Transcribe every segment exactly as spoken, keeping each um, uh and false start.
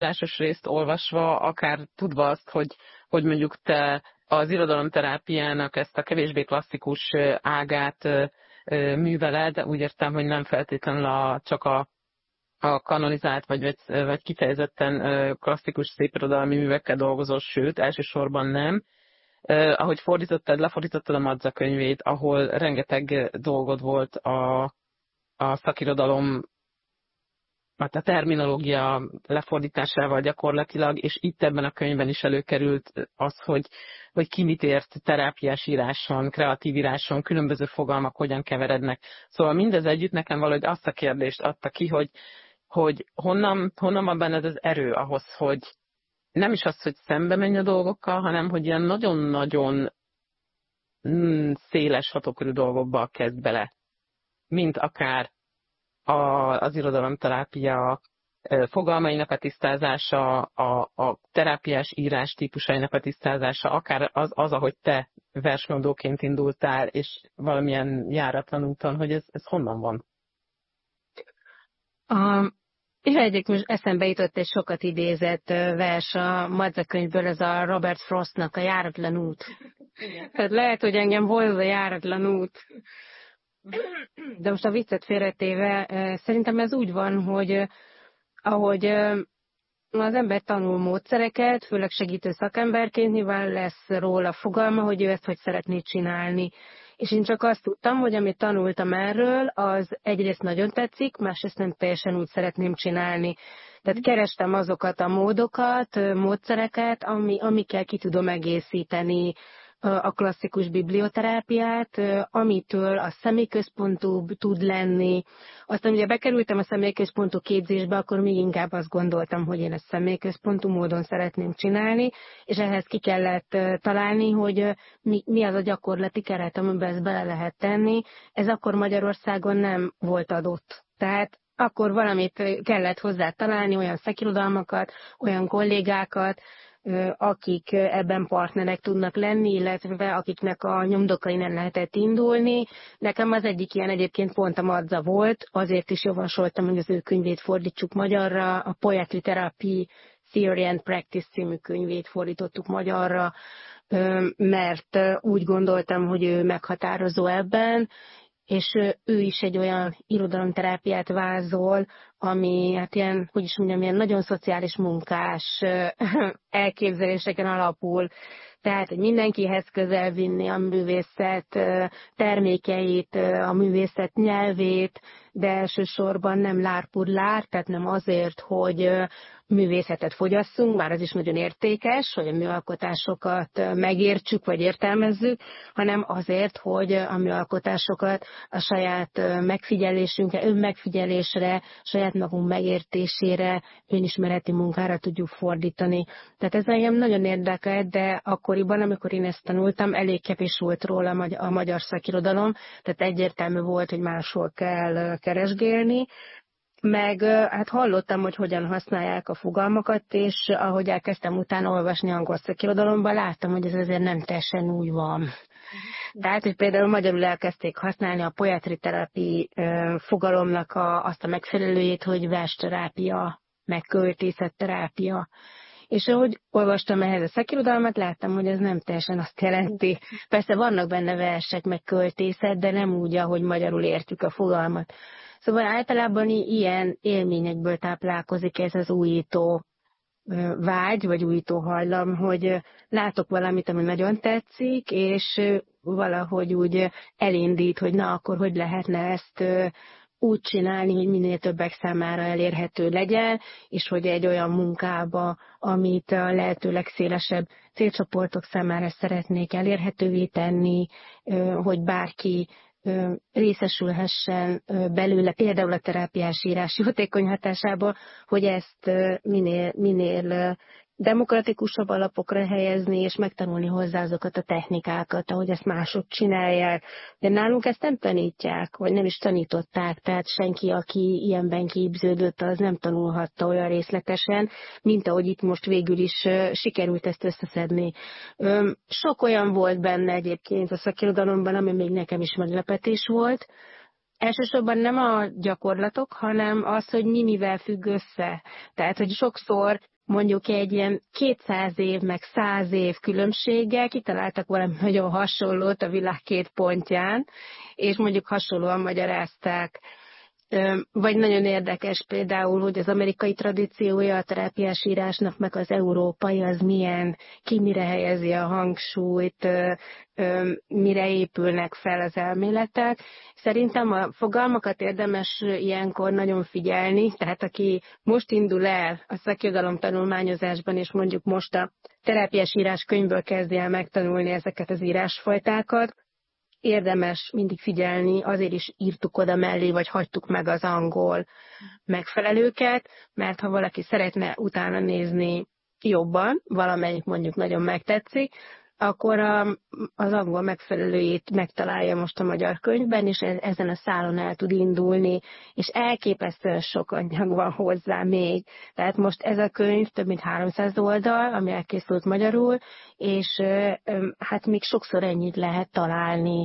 írásos részt olvasva, akár tudva azt, hogy, hogy mondjuk te az irodalomterápiának ezt a kevésbé klasszikus ágát műveled, úgy értem, hogy nem feltétlenül a, csak a, a kanonizált, vagy, vagy kifejezetten klasszikus szépirodalmi művekkel dolgozol, sőt, elsősorban nem. Uh, ahogy fordítottad, lefordítottad a Madza könyvét, ahol rengeteg dolgod volt a, a szakirodalom, a terminológia lefordításával gyakorlatilag, és itt ebben a könyvben is előkerült az, hogy, hogy ki mit ért terápiás íráson, kreatív íráson, különböző fogalmak hogyan keverednek. Szóval mindez együtt nekem valahogy azt a kérdést adta ki, hogy, hogy honnan, honnan van benned az erő ahhoz, hogy nem is az, hogy szembe menj a dolgokkal, hanem hogy ilyen nagyon-nagyon mm, széles hatókörű dolgokba kezd bele. Mint akár a, az irodalomterápia fogalmainak a tisztázása, a, a terápiás írás típusainak a tisztázása, akár az, az ahogy te versmondóként indultál, és valamilyen járatlan úton, hogy ez, ez honnan van? A... És egyik most eszembe jutott egy sokat idézett vers a Madza könyvből, ez a Robert Frostnak a Járatlan út. Tehát lehet, hogy engem volt a járatlan út. De most a viccet félretéve, szerintem ez úgy van, hogy ahogy az ember tanul módszereket, főleg segítő szakemberként, nyilván lesz róla fogalma, hogy ő ezt hogy szeretné csinálni. És én csak azt tudtam, hogy amit tanultam erről, az egyrészt nagyon tetszik, másrészt nem teljesen úgy szeretném csinálni. Tehát kerestem azokat a módokat, módszereket, ami, amikkel ki tudom egészíteni a klasszikus biblioterápiát, amitől a személyközpontú tud lenni. Aztán ugye bekerültem a személyközpontú képzésbe, akkor még inkább azt gondoltam, hogy én ezt személyközpontú módon szeretném csinálni, és ehhez ki kellett találni, hogy mi, mi az a gyakorlati keret, amiben ezt bele lehet tenni. Ez akkor Magyarországon nem volt adott. Tehát akkor valamit kellett hozzá találni, olyan szakirodalmakat, olyan kollégákat, akik ebben partnerek tudnak lenni, illetve akiknek a nyomdokain lehetett indulni. Nekem az egyik ilyen egyébként pont a Madza volt, azért is javasoltam, hogy az ő könyvét fordítsuk magyarra, a Poetry Therapy Theory and Practice című könyvét fordítottuk magyarra, mert úgy gondoltam, hogy ő meghatározó ebben, és ő is egy olyan irodalomterápiát vázol, ami hát ilyen, hogy is mondjam, ilyen nagyon szociális munkás elképzeléseken alapul. Tehát, hogy mindenkihez közel vinni a művészet termékeit, a művészet nyelvét, de elsősorban nem lárpur lár, tehát nem azért, hogy művészetet fogyasszunk, bár az is nagyon értékes, hogy a műalkotásokat megértsük vagy értelmezzük, hanem azért, hogy a műalkotásokat a saját megfigyelésünkre, önmegfigyelésre, saját magunk megértésére, önismereti munkára tudjuk fordítani. Tehát ez engem nagyon érdekelt, de akkoriban, amikor én ezt tanultam, elég kevés volt róla a magyar szakirodalom, tehát egyértelmű volt, hogy máshol kell keresgélni, meg hát hallottam, hogy hogyan használják a fogalmakat, és ahogy elkezdtem utána olvasni angol szakirodalomban, láttam, hogy ez azért nem teljesen úgy van. Tehát, hogy például magyarul elkezdték használni a poetry therapy fogalomnak a, azt a megfelelőjét, hogy versterápia, meg költészetterápia. És ahogy olvastam ehhez a szakirodalmat, láttam, hogy ez nem teljesen azt jelenti. Persze vannak benne versek, meg költészet, de nem úgy, ahogy magyarul értjük a fogalmat. Szóval általában ilyen élményekből táplálkozik ez az újító vágy, vagy újító hajlam, hogy látok valamit, ami nagyon tetszik, és valahogy úgy elindít, hogy na, akkor hogy lehetne ezt úgy csinálni, hogy minél többek számára elérhető legyen, és hogy egy olyan munkába, amit a lehető legszélesebb célcsoportok számára szeretnék elérhetővé tenni, hogy bárki részesülhessen belőle, például a terápiás írás jótékony hatásából, hogy ezt minél, minél demokratikusabb alapokra helyezni, és megtanulni hozzá azokat a technikákat, ahogy ezt mások csinálják. De nálunk ezt nem tanítják, vagy nem is tanították, tehát senki, aki ilyenben képződött, az nem tanulhatta olyan részletesen, mint ahogy itt most végül is sikerült ezt összeszedni. Sok olyan volt benne egyébként a szakirodalomban, ami még nekem is meglepetés volt, elsősorban nem a gyakorlatok, hanem az, hogy mi mivel függ össze. Tehát, hogy sokszor mondjuk egy ilyen kétszáz év, meg száz év különbséggel kitaláltak valami nagyon hasonlót a világ két pontján, és mondjuk hasonlóan magyarázták. Vagy nagyon érdekes például, hogy az amerikai tradíciója a terápiás írásnak, meg az európai, az milyen, ki mire helyezi a hangsúlyt, mire épülnek fel az elméletek. Szerintem a fogalmakat érdemes ilyenkor nagyon figyelni, tehát aki most indul el a szakirodalom tanulmányozásban, és mondjuk most a terápiás írás könyvből kezdi el megtanulni ezeket az írásfajtákat, érdemes mindig figyelni, azért is írtuk oda mellé, vagy hagytuk meg az angol megfelelőket, mert ha valaki szeretne utána nézni jobban, valamelyik mondjuk nagyon megtetszik, akkor a, az angol megfelelőjét megtalálja most a magyar könyvben, és ezen a szálon el tud indulni, és elképesztően sok anyag van hozzá még. Tehát most ez a könyv több mint háromszáz oldal, ami elkészült magyarul, és hát még sokszor ennyit lehet találni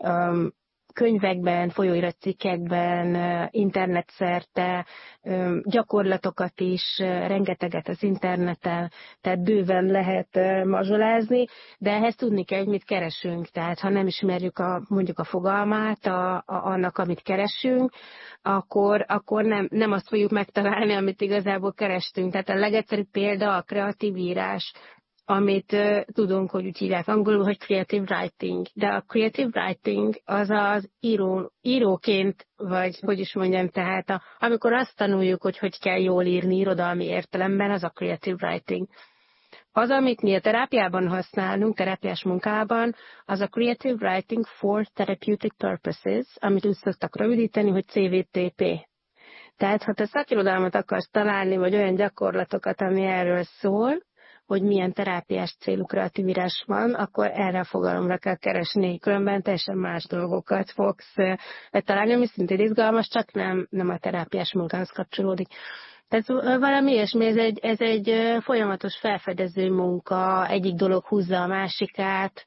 könyvekben, folyóiratcikkekben, internetszerte, gyakorlatokat is, rengeteget az interneten, tehát bőven lehet mazsolázni, de ehhez tudni kell, hogy mit keresünk. Tehát ha nem ismerjük a, mondjuk a fogalmát a, a, annak, amit keresünk, akkor, akkor nem, nem azt fogjuk megtalálni, amit igazából kerestünk. Tehát a legegyszerűbb példa a kreatív írás, amit uh, tudunk, hogy úgy hívják angolul, hogy creative writing. De a creative writing az az író, íróként, vagy hogy is mondjam, tehát a, amikor azt tanuljuk, hogy hogy kell jól írni irodalmi értelemben, az a creative writing. Az, amit mi a terápiában használunk, terápiás munkában, az a creative writing for therapeutic purposes, amit úgy szoktak rövidíteni, hogy cé vé té pé. Tehát, ha te szakirodalmat akarsz találni, vagy olyan gyakorlatokat, ami erről szól, hogy milyen terápiás célú kreatív írás van, akkor erre a fogalomra kell keresni, különben teljesen más dolgokat fogsz találni, ami szintén izgalmas, csak nem, nem a terápiás munkához kapcsolódik. Tehát valami ilyesmi, ez egy, ez egy folyamatos felfedező munka, egyik dolog húzza a másikát.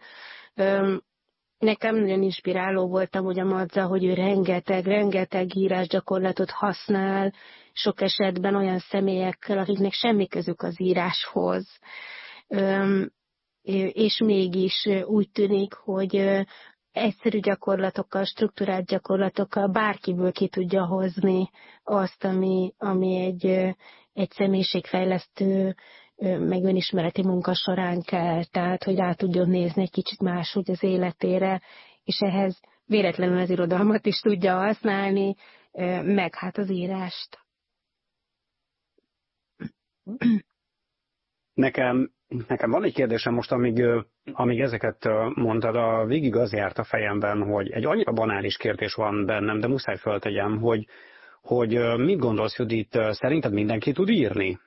Nekem nagyon inspiráló voltam, hogy a Madza, hogy ő rengeteg, rengeteg írásgyakorlatot használ, sok esetben olyan személyekkel, akiknek semmi közük az íráshoz. És mégis úgy tűnik, hogy egyszerű gyakorlatokkal, strukturált gyakorlatokkal bárkiből ki tudja hozni azt, ami, ami egy, egy személyiségfejlesztő, meg önismereti munka során kell, tehát hogy rá tudjon nézni egy kicsit máshogy az életére, és ehhez véletlenül az irodalmat is tudja használni, meg hát az írást. Nekem, nekem van egy kérdésem most, amíg, amíg ezeket mondtad, a végig az járt a fejemben, hogy egy annyira banális kérdés van bennem, de muszáj föltegyem, hogy, hogy mit gondolsz, Judit, szerinted mindenki tud írni?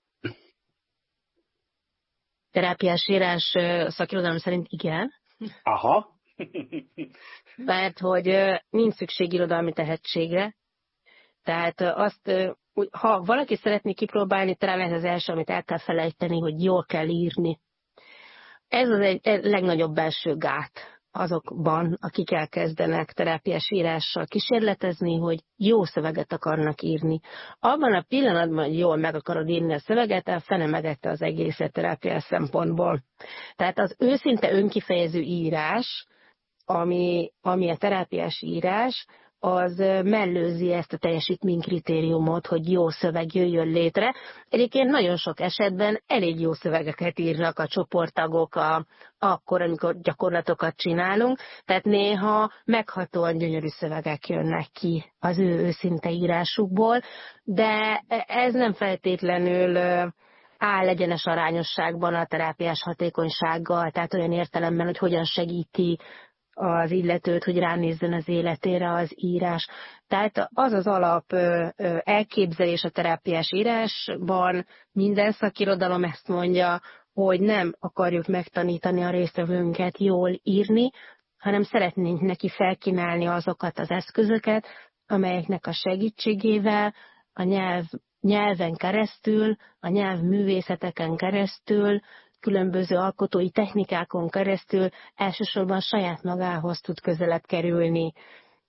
Terápiás írás szakirodalom szerint igen. Aha. Mert hogy nincs szükség irodalmi tehetségre. Tehát azt, ha valaki szeretné kipróbálni, talán ez az első, amit el kell felejteni, hogy jól kell írni. Ez az egy legnagyobb belső gát azokban, akik elkezdenek terápiás írással kísérletezni, hogy jó szöveget akarnak írni. Abban a pillanatban, hogy jól meg akarod írni a szöveget, a fene megette az egészet terápiás szempontból. Tehát az őszinte önkifejező írás, ami, ami a terápiás írás, az mellőzi ezt a teljesítménykritériumot, hogy jó szöveg jöjjön létre. Egyébként nagyon sok esetben elég jó szövegeket írnak a csoporttagok a, akkor, amikor gyakorlatokat csinálunk, tehát néha meghatóan gyönyörű szövegek jönnek ki az ő őszinte írásukból, de ez nem feltétlenül áll egyenes arányosságban a terápiás hatékonysággal, tehát olyan értelemben, hogy hogyan segíti az illetőt, hogy ránézzen az életére az írás. Tehát az az alap elképzelés a terápiás írásban, minden szakirodalom ezt mondja, hogy nem akarjuk megtanítani a résztvevőnket jól írni, hanem szeretnénk neki felkínálni azokat az eszközöket, amelyeknek a segítségével a nyelv, nyelven keresztül, a nyelvművészeteken keresztül, különböző alkotói technikákon keresztül elsősorban saját magához tud közelebb kerülni.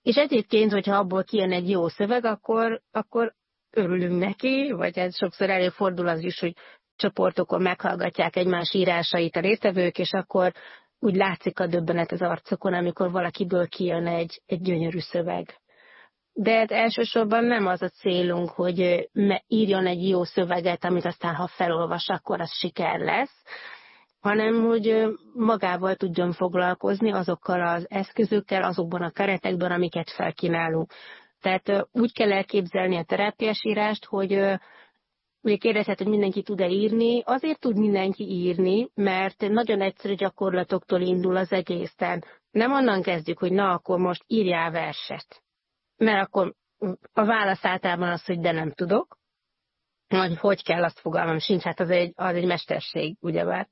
És egyébként, hogyha abból kijön egy jó szöveg, akkor, akkor örülünk neki, vagy ez sokszor előfordul az is, hogy csoportokon meghallgatják egymás írásait a résztvevők, és akkor úgy látszik a döbbenet az arcokon, amikor valakiből kijön egy, egy gyönyörű szöveg. De elsősorban nem az a célunk, hogy írjon egy jó szöveget, amit aztán ha felolvas, akkor az siker lesz, hanem hogy magával tudjon foglalkozni azokkal az eszközökkel, azokban a keretekben, amiket felkínálunk. Tehát úgy kell elképzelni a terápiás írást, hogy ugye kérdezhet, hogy mindenki tud-e írni. Azért tud mindenki írni, mert nagyon egyszerű gyakorlatoktól indul az egész. Tehát nem onnan kezdjük, hogy na, akkor most írjál verset. Mert akkor a válasz általában az, hogy de nem tudok. Vagy hogy kell, azt fogalmam sincs, hát az egy, az egy mesterség, ugyebár.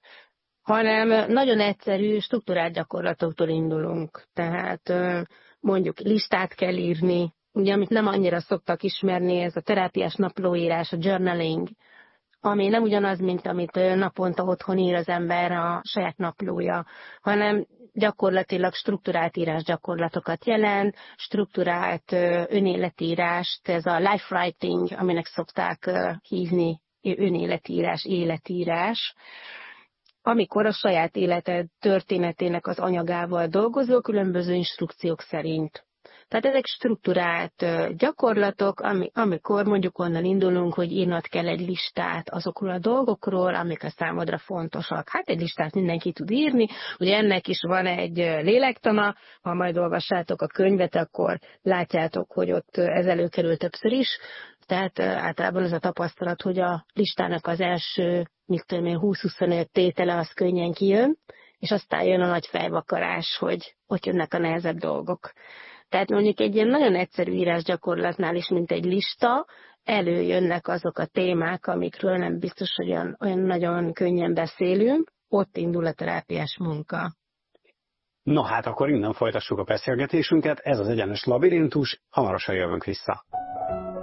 Hanem nagyon egyszerű, struktúrált gyakorlatoktól indulunk. Tehát mondjuk listát kell írni, ugye, amit nem annyira szoktak ismerni, ez a terápiás naplóírás, a journaling, ami nem ugyanaz, mint amit naponta otthon ír az ember a saját naplója, hanem gyakorlatilag strukturált írás gyakorlatokat jelent, strukturált önéletírást, ez a life writing, aminek szokták hívni, önéletírás, életírás, amikor a saját életed történetének az anyagával dolgozol, különböző instrukciók szerint. Tehát ezek strukturált gyakorlatok, ami, amikor mondjuk onnan indulunk, hogy írnod kell egy listát azokról a dolgokról, amik a számodra fontosak. Hát egy listát mindenki tud írni, ugye ennek is van egy lélektana, ha majd olvassátok a könyvet, akkor látjátok, hogy ott ez előkerül többször is. Tehát általában az a tapasztalat, hogy a listának az első, mit tudom én, húsz-huszonöt tétele az könnyen kijön, és aztán jön a nagy fejvakarás, hogy ott jönnek a nehezebb dolgok. Tehát mondjuk egy ilyen nagyon egyszerű írásgyakorlatnál is, mint egy lista, előjönnek azok a témák, amikről nem biztos, hogy olyan, olyan nagyon könnyen beszélünk, ott indul a terápiás munka. No hát akkor innen folytassuk a beszélgetésünket, ez az Egyenes Labirintus, hamarosan jövünk vissza.